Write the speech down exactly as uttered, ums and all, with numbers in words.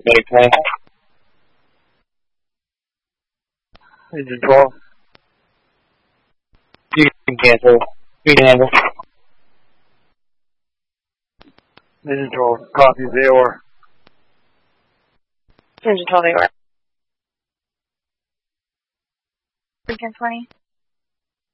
Medic twenty. Engine twelve. You can cancel. You can handle. Engine twelve, copies A O R. Engine twelve A O R. Beacon twenty.